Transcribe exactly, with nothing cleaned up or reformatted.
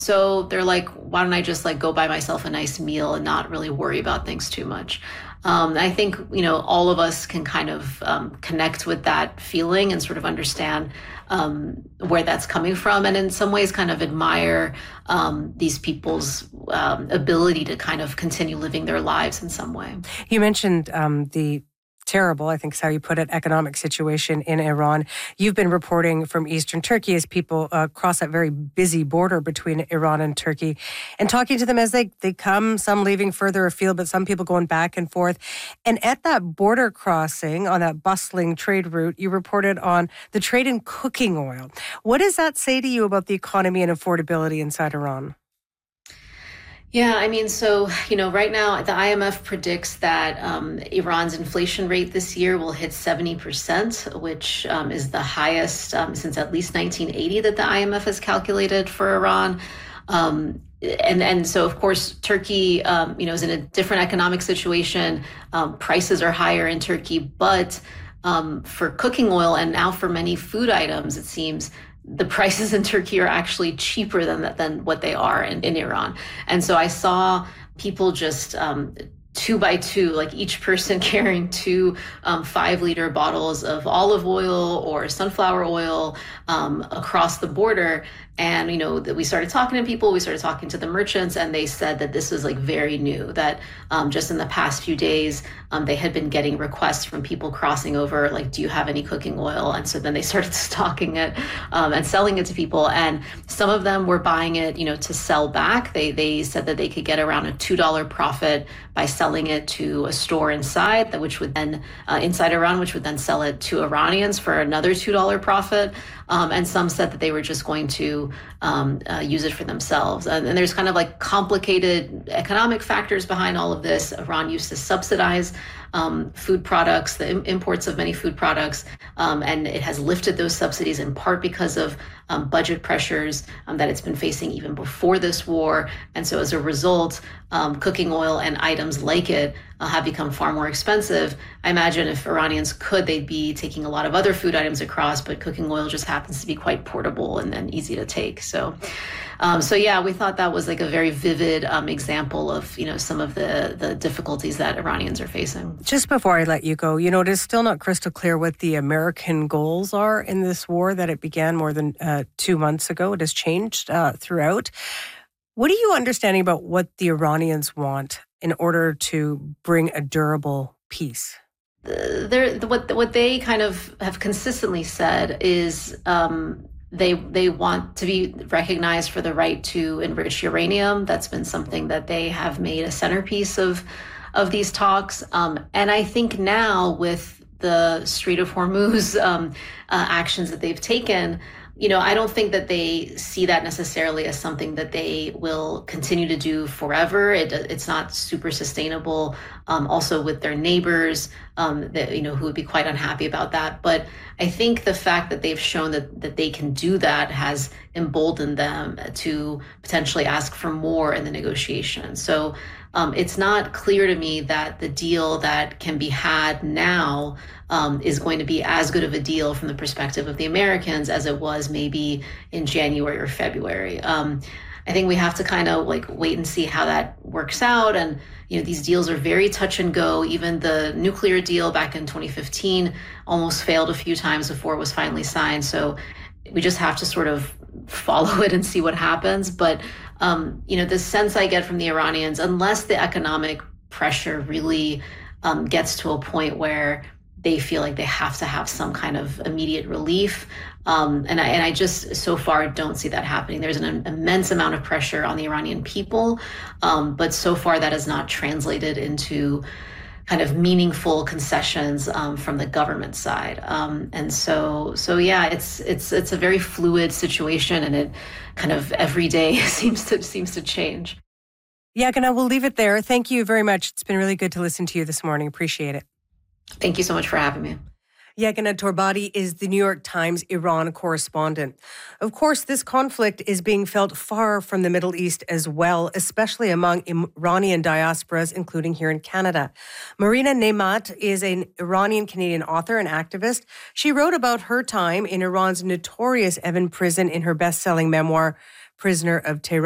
So they're like, why don't I just like go buy myself a nice meal and not really worry about things too much? Um, I think, you know, all of us can kind of um, connect with that feeling and sort of understand um, where that's coming from, and in some ways kind of admire um, these people's um, ability to kind of continue living their lives in some way. You mentioned um, the terrible, I think is how you put it, economic situation in Iran. You've been reporting from eastern Turkey as people uh, cross that very busy border between Iran and Turkey, and talking to them as they, they come, some leaving further afield, but some people going back and forth. And at that border crossing, on that bustling trade route, you reported on the trade in cooking oil. What does that say to you about the economy and affordability inside Iran? Yeah, I mean, so, you know, right now the I M F predicts that um, Iran's inflation rate this year will hit seventy percent, which um, is the highest um, since at least nineteen eighty that the I M F has calculated for Iran. Um, and, and so, of course, Turkey, um, you know, is in a different economic situation. Um, prices are higher in Turkey, but um, for cooking oil and now for many food items, it seems the prices in Turkey are actually cheaper than than what they are in, in Iran. And so I saw people just um, two by two, like each person carrying two um, five liter bottles of olive oil or sunflower oil um, across the border. And, you know, that we started talking to people, we started talking to the merchants, and they said that this was like very new, that um, just in the past few days, um, they had been getting requests from people crossing over, like, do you have any cooking oil? And so then they started stocking it um, and selling it to people. And some of them were buying it, you know, to sell back. They, they said that they could get around a two dollar profit by selling it to a store inside, that which would then, uh, inside Iran, which would then sell it to Iranians for another two dollar profit. Um, and some said that they were just going to um, uh, use it for themselves. And, and there's kind of like complicated economic factors behind all of this. Iran used to subsidize um, food products, the im- imports of many food products, um, and it has lifted those subsidies in part because of um, budget pressures um, that it's been facing even before this war. And so as a result, um, cooking oil and items like it uh, have become far more expensive. I imagine if Iranians could, they'd be taking a lot of other food items across, but cooking oil just happens to be quite portable and, and easy to take. So, um, so yeah, we thought that was like a very vivid um, example of, you know, some of the, the difficulties that Iranians are facing. Just before I let you go, you know, it is still not crystal clear what the American goals are in this war that it began more than uh, two months ago. It has changed uh, throughout. What are you understanding about what the Iranians want in order to bring a durable peace? They're, what what they kind of have consistently said is um, they they want to be recognized for the right to enrich uranium. That's been something that they have made a centerpiece of of these talks. Um, and I think now with the Strait of Hormuz um, uh, actions that they've taken, you know, I don't think that they see that necessarily as something that they will continue to do forever. It, it's not super sustainable. Um, also with their neighbors, um, that, you know, who would be quite unhappy about that. But I think the fact that they've shown that, that they can do that has emboldened them to potentially ask for more in the negotiation. So um, it's not clear to me that the deal that can be had now um, is going to be as good of a deal from the perspective of the Americans as it was maybe in January or February. Um, I think we have to kind of like wait and see how that works out. And, you know, these deals are very touch and go. Even the nuclear deal back in twenty fifteen almost failed a few times before it was finally signed. So we just have to sort of follow it and see what happens. But, um, you know, the sense I get from the Iranians, unless the economic pressure really um, gets to a point where they feel like they have to have some kind of immediate relief. Um, and, I, and I just so far don't see that happening. There's an immense amount of pressure on the Iranian people, um, but so far that has not translated into kind of meaningful concessions um, from the government side. Um, and so, so yeah, it's it's it's a very fluid situation, and it kind of every day seems to seems to change. Yaganeh, we'll leave it there. Thank you very much. It's been really good to listen to you this morning. Appreciate it. Thank you so much for having me. Yaganeh Torbati is the New York Times Iran correspondent. Of course, this conflict is being felt far from the Middle East as well, especially among Iranian diasporas, including here in Canada. Marina Nemat is an Iranian-Canadian author and activist. She wrote about her time in Iran's notorious Evin prison in her best-selling memoir, Prisoner of Tehran.